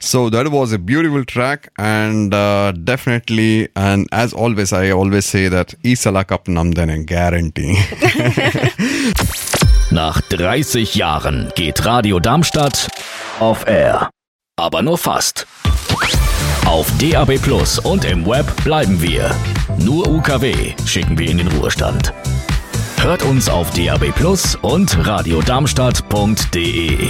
So that was a beautiful track, and definitely, and as always, I always say that Isala Cup Namdene guarantee. Nach 30 Jahren geht Radio Darmstadt auf Air. Aber nur fast. Auf DAB+ und im Web bleiben wir. Nur UKW schicken wir in den Ruhestand. Hört uns auf DAB+ und radiodarmstadt.de.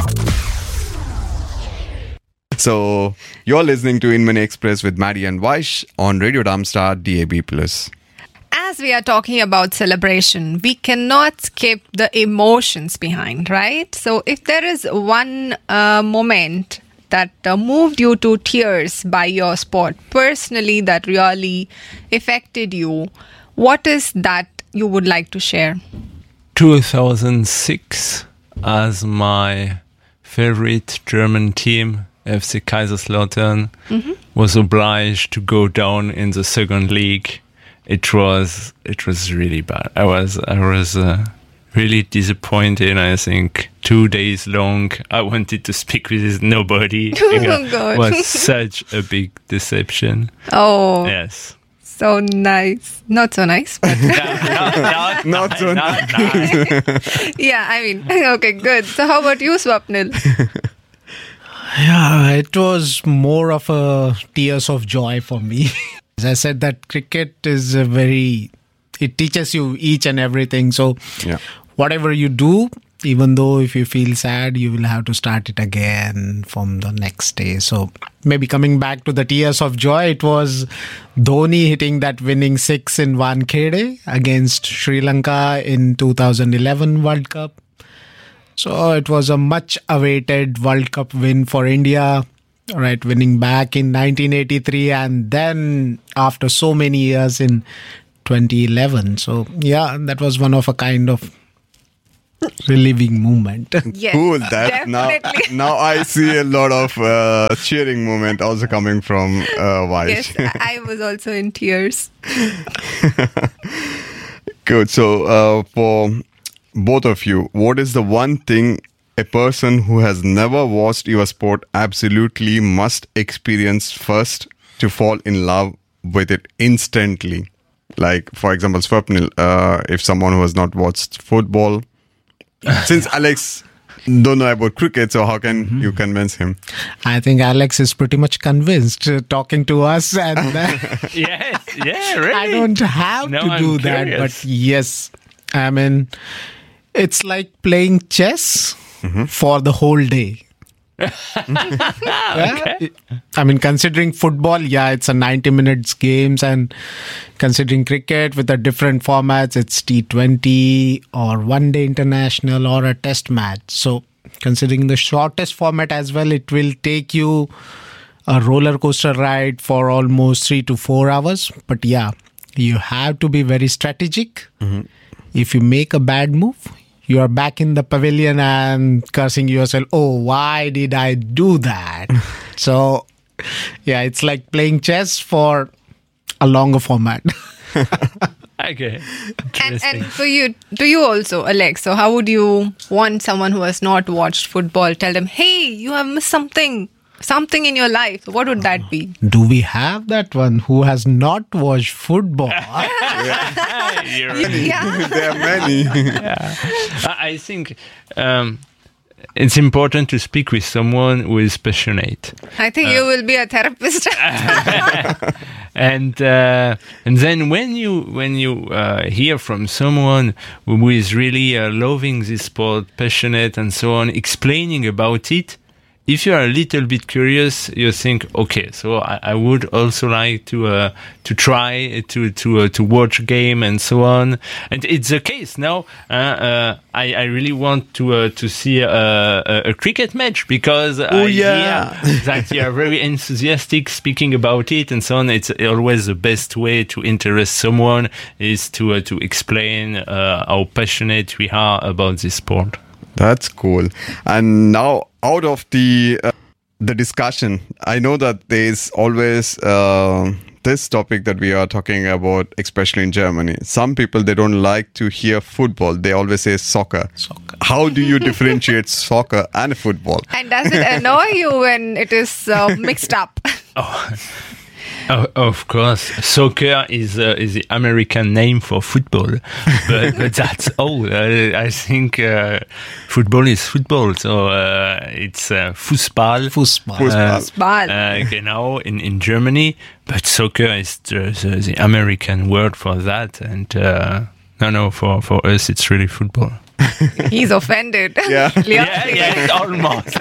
So, you're listening to Inmani Express with Maddie and Vaish on Radio Darmstadt DAB+. As we are talking about celebration, we cannot skip the emotions behind, right? So if there is one moment that moved you to tears by your sport, personally, that really affected you, what is that you would like to share? 2006, as my favorite German team, FC Kaiserslautern, was obliged to go down in the second league. It was really bad. I was really disappointed. I think 2 days long I wanted to speak with nobody. God. It was such a big deception. Oh, Yes. so nice. Not so nice, but Not so nice. yeah, I mean, okay, good. So how about you, Swapnil? Yeah, it was more of a tears of joy for me. As I said, that cricket is it teaches you each and everything. So whatever you do, even though if you feel sad, you will have to start it again from the next day. So maybe coming back to the tears of joy, it was Dhoni hitting that winning 6 in Wankhede against Sri Lanka in 2011 World Cup. So it was a much awaited World Cup win for India, right? Winning back in 1983 and then after so many years in 2011. So yeah, that was one of a kind of relieving moment. Yes, Cool. That definitely. now I see a lot of cheering movement also coming from Vaish. Yes, I was also in tears. Good. So for both of you, what is the one thing a person who has never watched your sport absolutely must experience first to fall in love with it instantly? Like, for example, Swapnil, if someone who has not watched football, since Alex don't know about cricket, so how can you convince him? I think Alex is pretty much convinced talking to us, and Yes, yeah, really. I don't have No, to I'm do that. curious. But yes, I mean, it's like playing chess for the whole day. Yeah? I mean, considering football, it's a 90 minutes games, and considering cricket with the different formats, it's T20 or one day international or a test match. So considering the shortest format as well, it will take you a roller coaster ride for almost 3 to 4 hours. But yeah, you have to be very strategic. If you make a bad move, you are back in the pavilion and cursing yourself, oh, why did I do that? So, yeah, it's like playing chess for a longer format. Okay. And for you, to you also, Alex, so how would you want someone who has not watched football, tell them, hey, you have missed something in your life? What would that be? Do we have that one who has not watched football? You're right. Yeah. There are many. I think it's important to speak with someone who is passionate. I think you will be a therapist. And then when you hear from someone who is really loving this sport, passionate and so on, explaining about it, if you are a little bit curious, you think, okay, so I would also like to try to watch a game and so on. And it's the case now. I really want to see a cricket match because I hear that you are very enthusiastic speaking about it and so on. It's always the best way to interest someone is to explain how passionate we are about this sport. That's cool. And now, out of the discussion, I know that there's always this topic that we are talking about, especially in Germany, some people, they don't like to hear football. They always say soccer. How do you differentiate soccer and football? And does it annoy you when it is mixed up? Of course, soccer is the American name for football, but that's all. I think football is football, so it's Fußball. Genau, in Germany, but soccer is the American word for that, and no, for us it's really football. He's offended. Yeah, almost.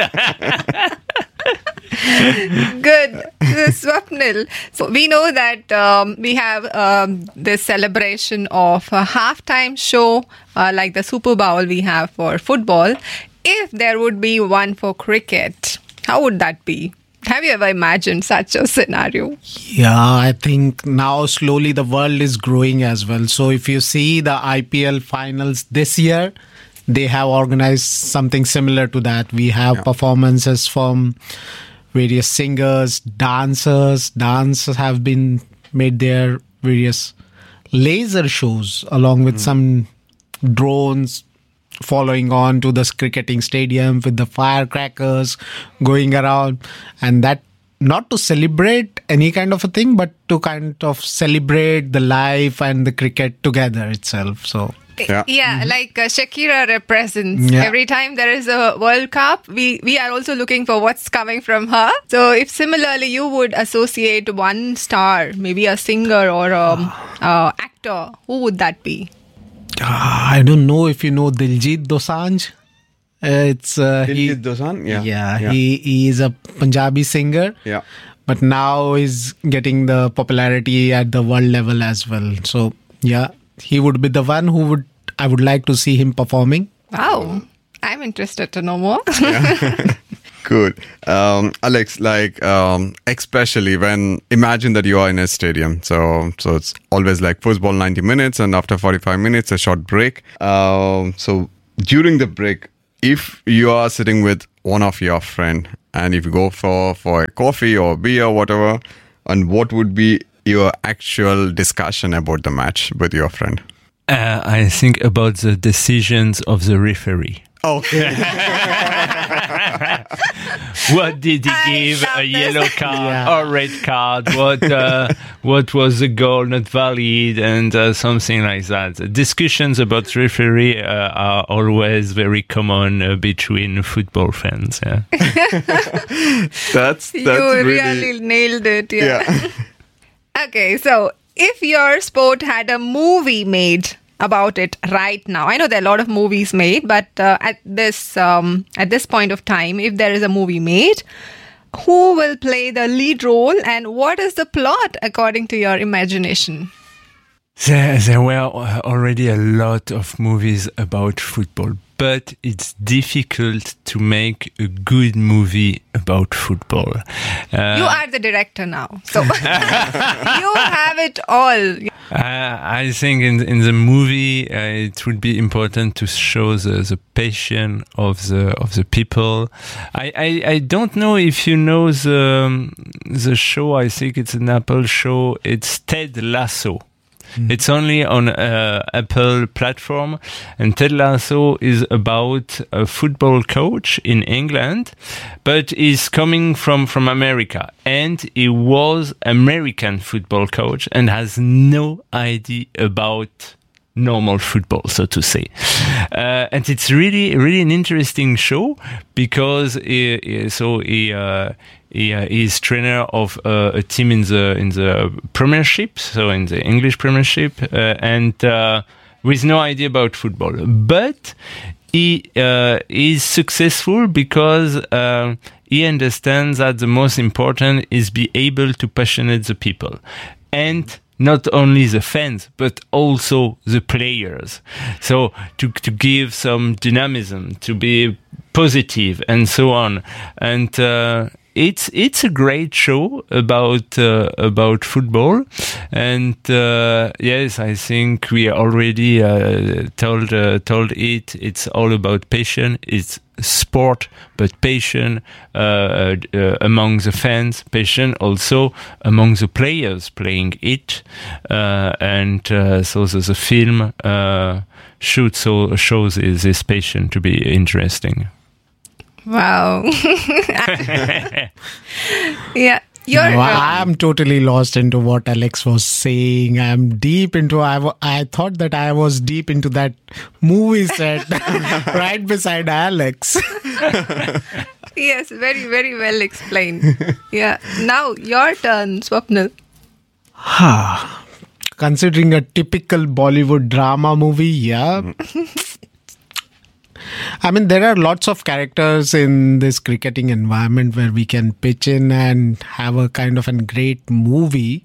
Good. Swapnil. So we know that we have this celebration of a halftime show like the Super Bowl we have for football. If there would be one for cricket, how would that be? Have you ever imagined such a scenario? Yeah, I think now slowly the world is growing as well. So if you see the IPL finals this year, they have organized something similar to that. We have performances from various singers, dancers. Dancers have been made their various laser shows along with some drones following on to the cricketing stadium with the firecrackers going around, and that not to celebrate any kind of a thing, but to kind of celebrate the life and the cricket together itself. So like Shakira represents. Every time there is a World Cup, we are also looking for what's coming from her. So if similarly you would associate one star, maybe a singer or a actor, who would that be? I don't know if you know Diljit Dosanjh. It's Diljit Dosanjh? He is a Punjabi singer. Yeah. But now he's getting the popularity at the world level as well. So yeah, he would be the one who I would like to see him performing. Wow. I'm interested to know more. Good. Alex, especially when, imagine that you are in a stadium. So it's always like football 90 minutes and after 45 minutes, a short break. So during the break, if you are sitting with one of your friend and if you go for a coffee or beer or whatever, and what would be your actual discussion about the match with your friend? I think about the decisions of the referee. Okay. What did he give? A yellow card or red card? What was the goal not valid? And something like that. Discussions about referee are always very common between football fans. Yeah. that's you really nailed it. Yeah. Okay, so if your sport had a movie made about it right now, I know there are a lot of movies made, but at this point of time, if there is a movie made, who will play the lead role and what is the plot according to your imagination? There were already a lot of movies about football, but it's difficult to make a good movie about football. You are the director now, so you have it all. I think in the movie it would be important to show the passion of the people. I don't know if you know the show. I think it's an Apple show. It's Ted Lasso. It's only on Apple platform, and Ted Lasso is about a football coach in England, but he's coming from America, and he was American football coach and has no idea about normal football, so to say. And it's really an interesting show because he is trainer of a team in the Premiership, so in the English Premiership, and with no idea about football. But he is successful because he understands that the most important is be able to passionate the people. And not only the fans, but also the players. So to give some dynamism, to be positive, and so on. And it's a great show about football. And yes, I think we already told it. It's all about passion. It's sport, but passion among the fans, passion also among the players playing it, and so the film shows this passion to be interesting. Wow. Yeah. I'm totally lost into what Alex was saying. I'm deep into. I thought that I was deep into that movie set right beside Alex. Yes, very, very well explained. Yeah. Now your turn, Swapnil. Considering a typical Bollywood drama movie, yeah. I mean, there are lots of characters in this cricketing environment where we can pitch in and have a kind of a great movie.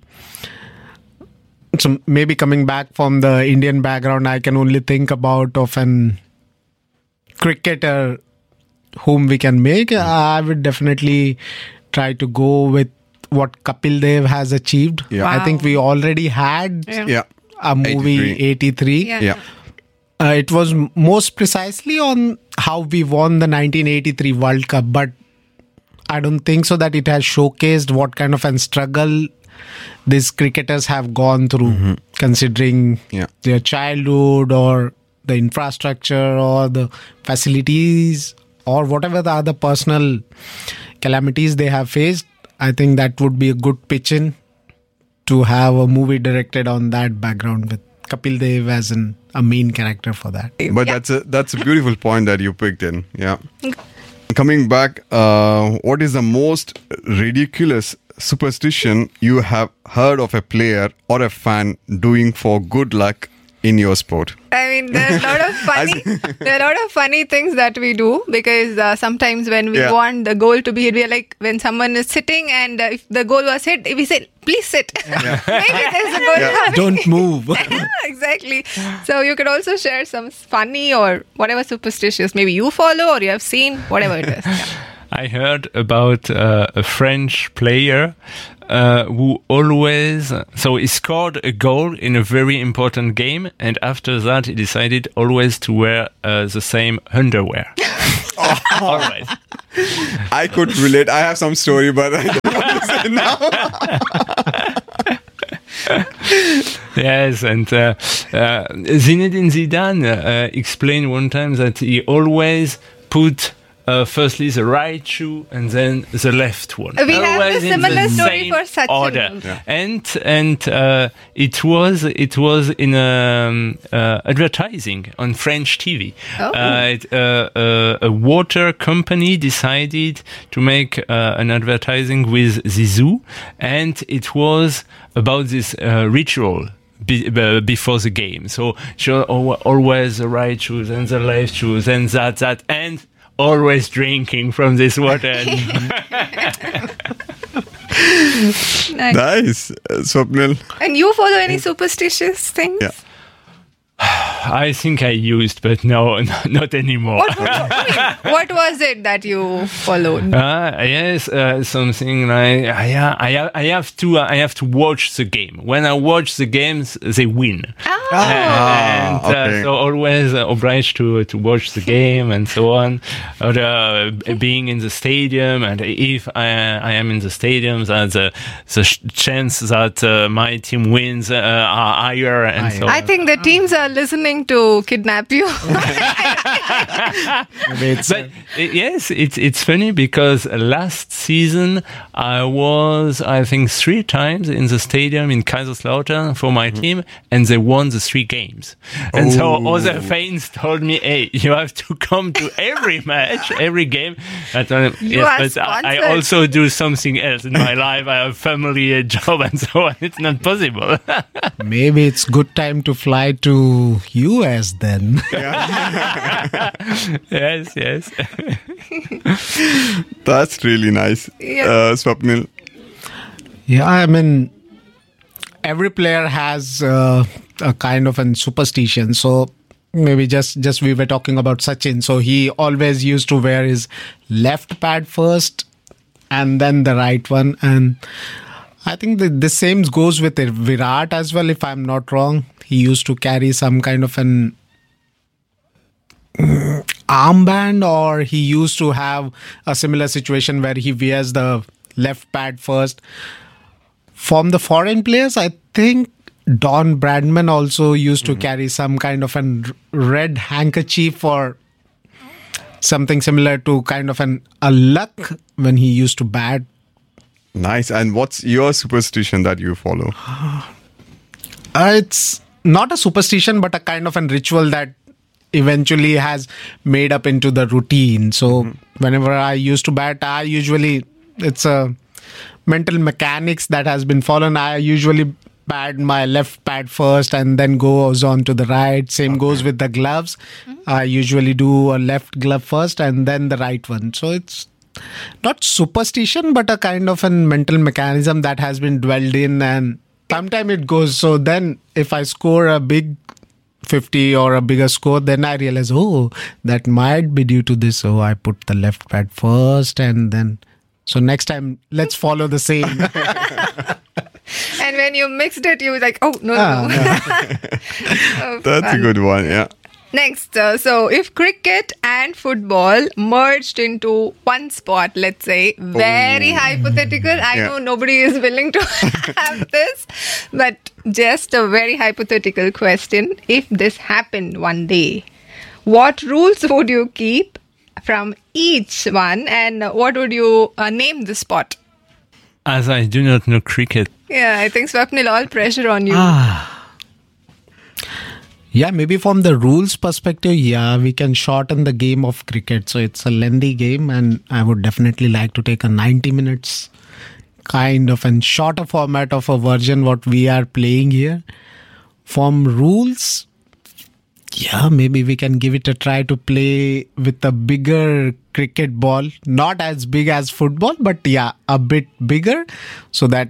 So maybe coming back from the Indian background, I can only think about of an cricketer whom we can make. I would definitely try to go with what Kapil Dev has achieved. Yeah. I think we already had a movie 83. Yeah. It was most precisely on how we won the 1983 World Cup, but I don't think so that it has showcased what kind of a struggle these cricketers have gone through, considering their childhood or the infrastructure or the facilities or whatever the other personal calamities they have faced. I think that would be a good pitch-in to have a movie directed on that background with Kapil Dev as a main character for that. But that's a beautiful point that you picked in. Yeah. Coming back, what is the most ridiculous superstition you have heard of a player or a fan doing for good luck in your sport? I mean, there are a lot of funny things that we do, because sometimes when we want the goal to be hit, we are like, when someone is sitting and if the goal was hit, we say, please sit. Maybe there's a goal coming. Don't move. Exactly. So you could also share some funny or whatever superstitious maybe you follow or you have seen, whatever it is. Yeah. I heard about a French player who always, so he scored a goal in a very important game, and after that he decided always to wear the same underwear. Always. I could relate. I have some story, but I don't want to say now. Yes, and Zinedine Zidane explained one time that he always put firstly the right shoe and then the left one. We have a similar story for Sachin. Order. Yeah. And it was in advertising on French TV. A water company decided to make an advertising with Zizou, and it was about this ritual before the game. So always the right shoes and the left shoes and that and always drinking from this water. Nice. Swapnil. And you follow any superstitious things? Yeah. I think I used, but no, not anymore. What was it that you followed? Yes, something like I have to watch the game. When I watch the games, they win. Okay. So always obliged to watch the game and so on. Or being in the stadium, and if I am in the stadium, the chance that my team wins are higher. And so I think the teams are listening to kidnap you. But yes, it's funny because last season I was, I think, 3 times in the stadium in Kaiserslautern for my team, and they won the 3 games. And so other fans told me, hey, you have to come to every match, every game. But I also do something else in my life. I have family, a job, and so on. It's not possible. Maybe it's good time to fly to US then. Yes. That's really nice. Swapnil. Yeah, I mean, every player has a kind of a superstition. So maybe just we were talking about Sachin. So he always used to wear his left pad first and then the right one. And I think the same goes with Virat as well, if I'm not wrong. He used to carry some kind of an armband, or he used to have a similar situation where he wears the left pad first. From the foreign players, I think Don Bradman also used to carry some kind of a red handkerchief or something similar to kind of a luck when he used to bat. Nice. And what's your superstition that you follow? It's not a superstition, but a kind of a ritual that eventually has made up into the routine. So whenever I used to bat, it's a mental mechanics that has been followed. I usually pad my left pad first and then goes on to the right. Same goes with the gloves. I usually do a left glove first and then the right one. So it's not superstition, but a kind of a mental mechanism that has been dwelled in, and sometimes it goes. So then if I score a big 50 or a bigger score, then I realize, that might be due to this. So I put the left pad first, and then so next time let's follow the same. And when you mixed it, you were like, no. That's a good one, yeah. Next, so if cricket and football merged into one sport, let's say, very hypothetical. I know nobody is willing to have this, but just a very hypothetical question. If this happened one day, what rules would you keep from each one, and what would you name the sport? As I do not know cricket. Yeah, I think Swapnil, all pressure on you. Yeah, maybe from the rules perspective, we can shorten the game of cricket. So it's a lengthy game, and I would definitely like to take a 90 minutes kind of and shorter format of a version what we are playing here. From rules, maybe we can give it a try to play with a bigger cricket ball, not as big as football, but a bit bigger, so that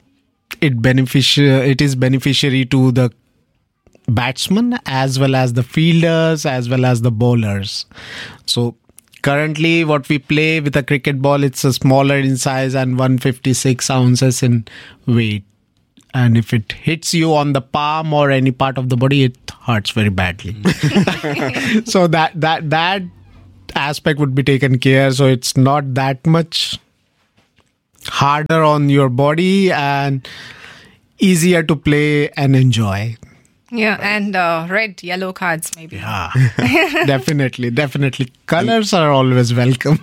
it is beneficiary to the batsmen as well as the fielders as well as the bowlers. So currently what we play with a cricket ball, it's a smaller in size and 156 ounces in weight, and if it hits you on the palm or any part of the body, it hurts very badly. So that aspect would be taken care, so it's not that much harder on your body and easier to play and enjoy. Yeah, and red, yellow cards maybe. Yeah, definitely. Colors are always welcome.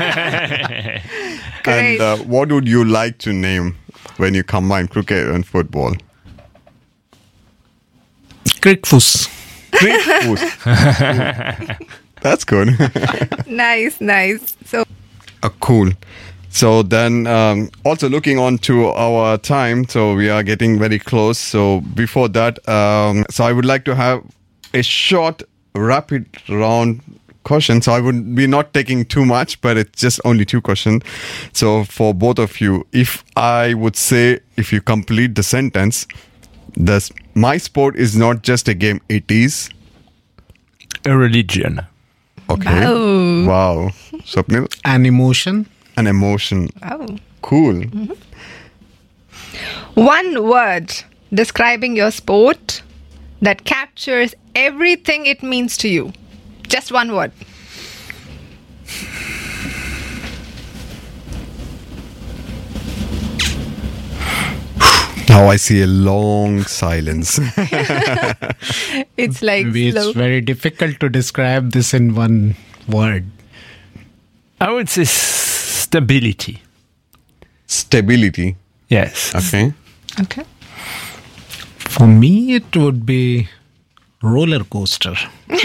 Great. And what would you like to name when you combine cricket and football? Crickfus. That's good. Nice. So, Cool. So then, also looking on to our time, so we are getting very close. So before that, so I would like to have a short, rapid round question. So I would be not taking too much, but it's just only 2 questions. So for both of you, if I would say, if you complete the sentence, my sport is not just a game, it is A religion. okay. Wow. Swapnil? An emotion. An emotion. wow. Cool. One word describing your sport that captures everything it means to you. Just one word. Now I see a long silence. It's like Maybe slow. it's very difficult to describe this in one word. I would say stability. Stability. Yes. Okay. Okay. For me, it would be roller coaster.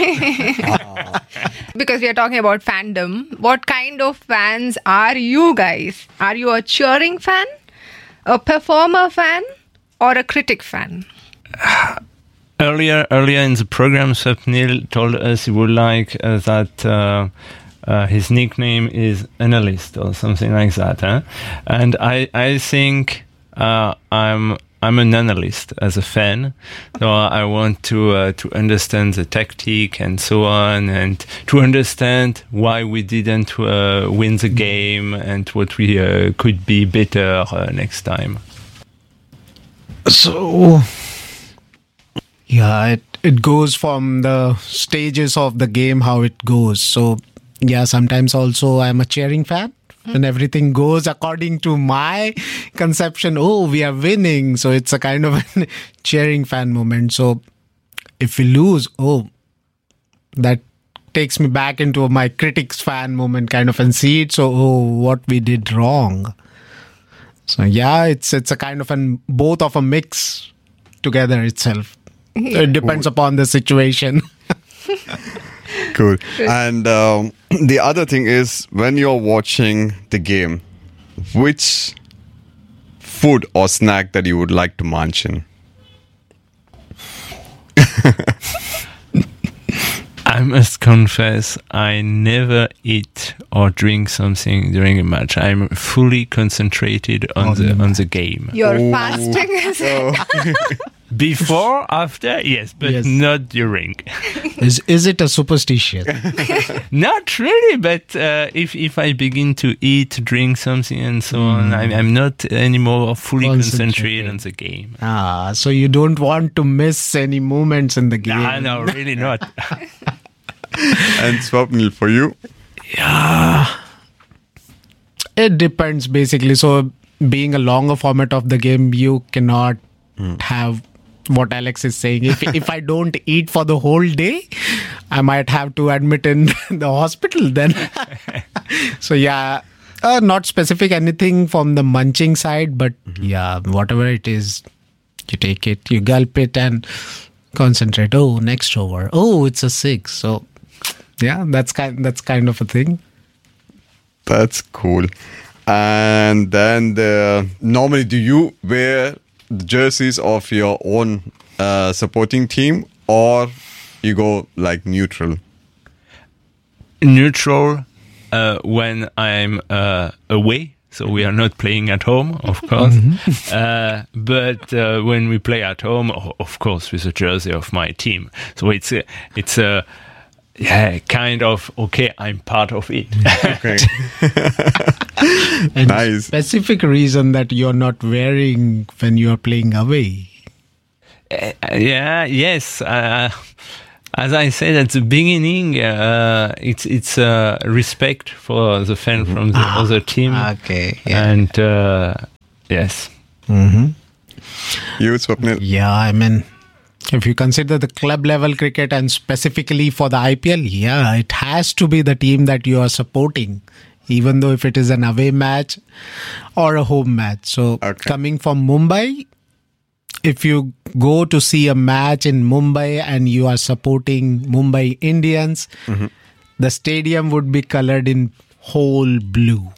Because we are talking about fandom. What kind of fans are you guys? Are you a cheering fan, a performer fan, or a critic fan? Earlier in the program, Swapnil told us he would like that his nickname is analyst or something like that. Huh? And I think I'm an analyst as a fan, so I want to understand the tactic and so on, and to understand why we didn't win the game and what we could be better next time. So, yeah, it goes from the stages of the game, how it goes. So, yeah, sometimes also I'm a cheering fan. And everything goes according to my conception. Oh, we are winning. So it's a kind of a cheering fan moment. So if we lose, that takes me back into my critics fan moment kind of and see it. So, what we did wrong. So yeah, it's a kind of both of a mix together itself. It depends upon the situation. Cool. And the other thing is, when you're watching the game, which food or snack that you would like to munch in? I must confess, I never eat or drink something during a match. I'm fully concentrated on the game. You're fasting, is it? Before, after, yes, but Yes. not during. Is it a superstition? Not really, but if I begin to eat, drink something and so on, I'm not anymore fully concentrated on the game. So you don't want to miss any moments in the game. No, really not. And Swapnil, for you? It depends basically. So being a longer format of the game, you cannot have what Alex is saying. If I don't eat for the whole day, I might have to admit in the hospital then. So yeah, not specific anything from the munching side, but yeah, whatever it is, you take it, you gulp it and concentrate. Oh, next over. Oh, it's a 6. So yeah, that's kind of a thing. That's cool. And then normally, do you wear the jerseys of your own supporting team, or you go like neutral? Neutral when I'm away. So we are not playing at home, of course. But when we play at home, of course, with the jersey of my team. So it's a kind of, okay, I'm part of it. Okay. And Nice. specific reason that you're not wearing when you're playing away. Yes. As I said at the beginning, it's respect for the fan from the other team. Okay. And yes. You, Swapnil? Yeah, I mean, if you consider the club level cricket and specifically for the IPL, yeah, it has to be the team that you are supporting, even though if it is an away match or a home match. So coming from Mumbai, if you go to see a match in Mumbai and you are supporting Mumbai Indians, the stadium would be colored in whole blue.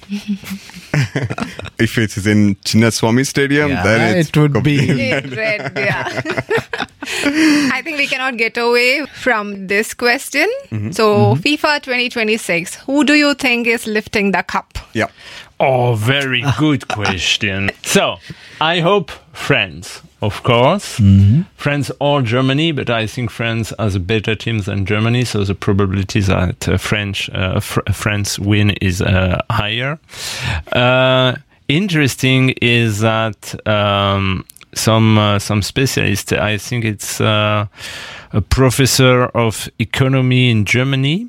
If it is in Chinnaswamy Stadium, then it's it would be. Red, yeah. I think we cannot get away from this question. So, FIFA 2026, who do you think is lifting the cup? Yeah. Oh, very good question. So, I hope France, of course. France or Germany, but I think France has a better team than Germany, so the probability that France win is higher. Interesting is that some specialists, I think it's a professor of economy in Germany,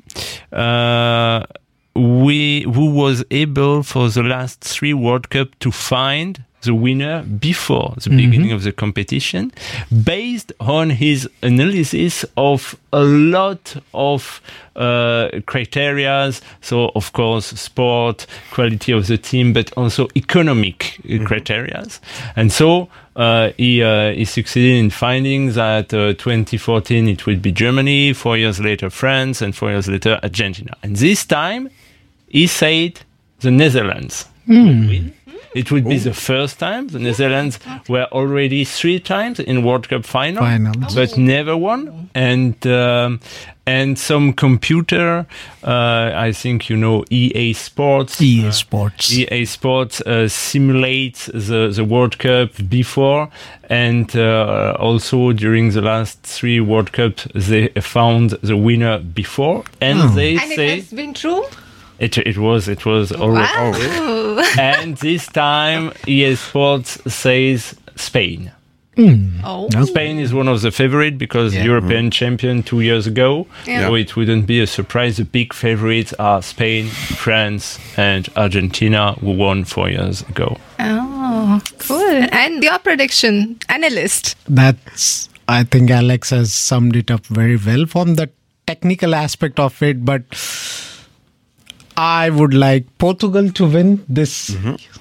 who was able for the last 3 World Cup to find the winner before the beginning of the competition, based on his analysis of a lot of criteria. So, of course, sport, quality of the team, but also economic criteria. And so he succeeded in finding that 2014 it would be Germany, 4 years later France, and 4 years later Argentina. And this time he said the Netherlands would win. It would be the first time. The Netherlands were already 3 times in World Cup finals, but never won. And some computer, I think you know EA Sports. EA Sports. EA Sports simulates the World Cup before, and also during the last 3 World Cups they found the winner before, and they And say it has been true? it was already. Wow. And this time EA Sports says Spain. Oh. Spain is one of the favorite because European champion 2 years ago. Yeah. So it wouldn't be a surprise. The big favorites are Spain, France, and Argentina, who won 4 years ago. Oh, cool. And your prediction, analyst. I think Alex has summed it up very well from the technical aspect of it, but I would like Portugal to win this.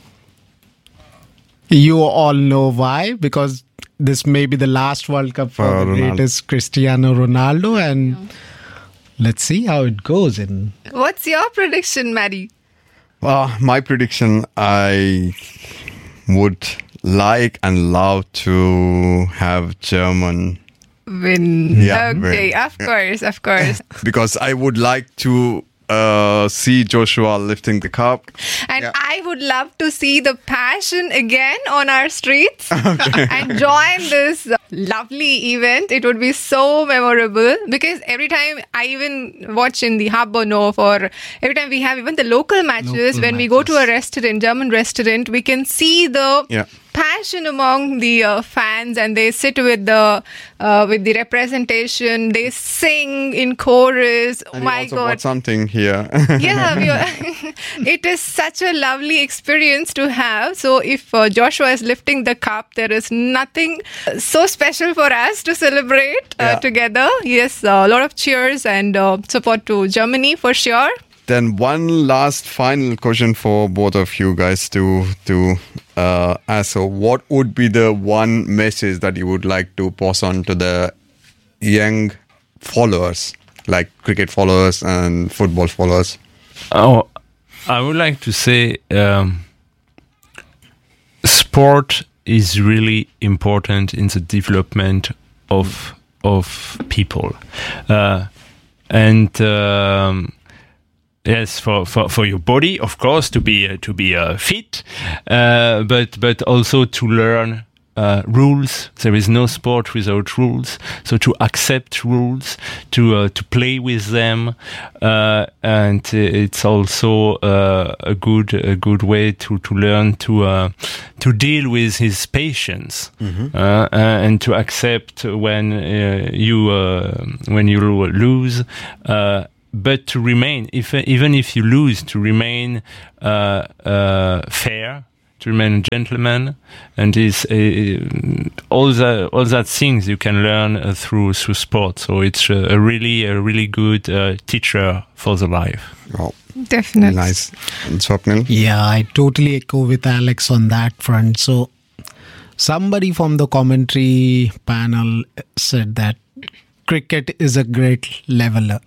You all know why, because this may be the last World Cup for the greatest Cristiano Ronaldo, and let's see how it goes. What's your prediction, Maddie? My prediction, I would like and love to have German Win. Yeah, okay, win. Of course. because I would like to see Joshua lifting the cup. And I would love to see the passion again on our streets and join this lovely event. It would be so memorable because every time I even watch in the Hauptbahnhof or every time we have even the local matches, when we go to a restaurant, German restaurant, we can see the passion among the fans, and they sit with the representation. They sing in chorus. And my also God, bought something here. it is such a lovely experience to have. So if Joshua is lifting the cup, there is nothing so special for us to celebrate together. Yes, a lot of cheers and support to Germany for sure. Then one last final question for both of you guys to ask. So what would be the one message that you would like to pass on to the young followers, like cricket followers and football followers? Oh, I would like to say sport is really important in the development of people. Yes, for your body, of course, to be fit, but also to learn rules. There is no sport without rules. So to accept rules, to play with them, and it's also a good way to learn to deal with his patience, and to accept when you lose. But to remain, even if you lose, to remain fair, to remain a gentleman, and is all that things you can learn through sport. So it's a really good teacher for the life. Oh, definitely nice. And Swapnil? Yeah, I totally echo with Alex on that front. So somebody from the commentary panel said that cricket is a great leveler.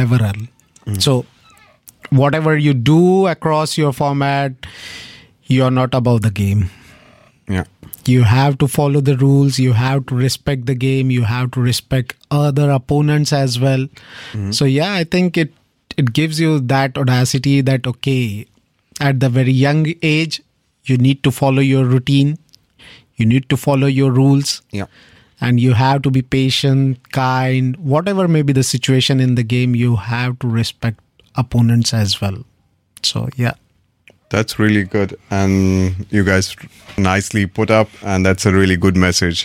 So whatever you do across your format, you're not above the game. Yeah. You have to follow the rules. You have to respect the game. You have to respect other opponents as well. So yeah, I think it gives you that audacity that, okay, at the very young age, you need to follow your routine. You need to follow your rules. Yeah. And you have to be patient, kind, whatever may be the situation in the game, you have to respect opponents as well. So, yeah. That's really good. And you guys nicely put up, and that's a really good message.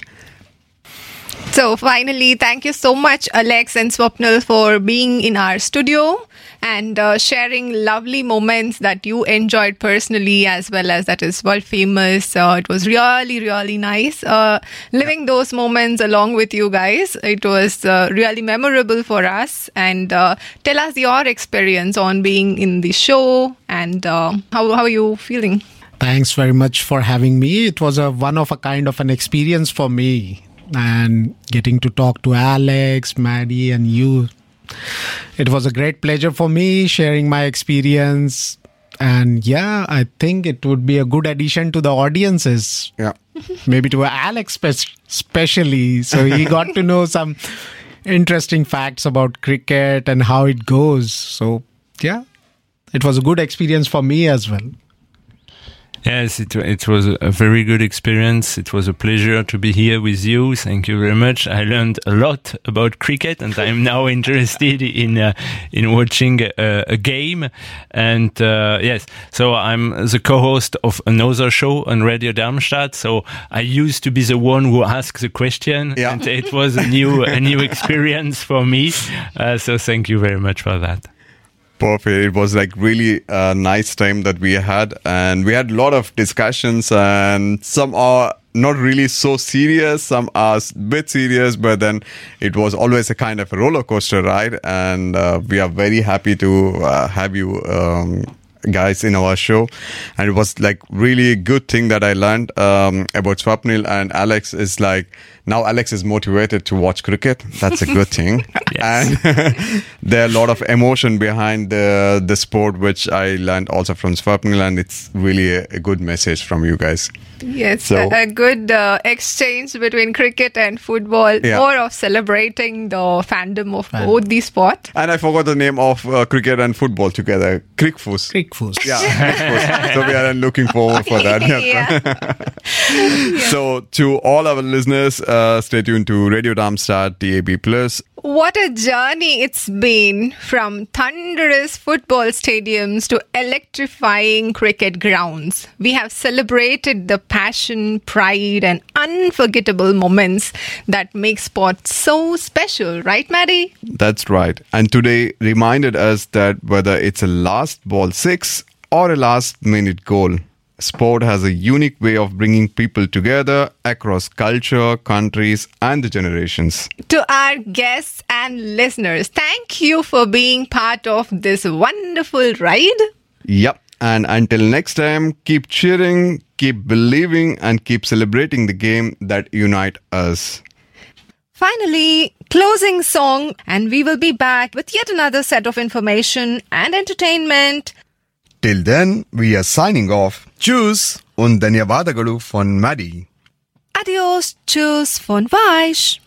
So finally, thank you so much, Alex and Swapnil, for being in our studio and sharing lovely moments that you enjoyed personally, as well as that is world famous. It was really nice living those moments along with you guys. It was really memorable for us. And tell us your experience on being in the show and how are you feeling? Thanks very much for having me. It was a one of a kind of an experience for me. And getting to talk to Alex, Maddie, and you. It was a great pleasure for me sharing my experience. And yeah, I think it would be a good addition to the audiences. Yeah. Maybe to Alex especially. So he got to know some interesting facts about cricket and how it goes. So yeah, it was a good experience for me as well. Yes, it was a very good experience. It was a pleasure to be here with you. Thank you very much. I learned a lot about cricket, and I'm now interested in watching a game. And yes, so I'm the co-host of another show on Radio Darmstadt. So I used to be the one who asked the question, and it was a new experience for me. So thank you very much for that. Perfect. It was like really a nice time that we had, and we had a lot of discussions, and some are not really so serious, some are a bit serious, but then it was always a kind of a roller coaster ride, and we are very happy to have you guys in our show. And it was like really good thing that I learned about Swapnil, and Alex is like, now Alex is motivated to watch cricket. That's a good thing. And there are a lot of emotion behind the sport, which I learned also from Swapnil, and it's really a good message from you guys. Yes, so, a good exchange between cricket and football, more of celebrating the fandom of both these sports. And I forgot the name of cricket and football together. Crickfus. Crickfus. Yeah, Crickfus. So we are looking forward for that. So to all our listeners, stay tuned to Radio Darmstadt DAB+. What a journey it's been, from thunderous football stadiums to electrifying cricket grounds. We have celebrated the passion, pride and unforgettable moments that make sport so special, right, Maddie? That's right. And today reminded us that whether it's a last ball six or a last minute goal, sport has a unique way of bringing people together across culture, countries, and the generations. To our guests and listeners, thank you for being part of this wonderful ride. Yep. And until next time, keep cheering, keep believing, and keep celebrating the game that unite us. Finally, closing song, and we will be back with yet another set of information and entertainment. Till then, we are signing off. Tschüss und ಧನ್ಯವಾದಗಳು von Maddie. Adios, tschüss von Weish.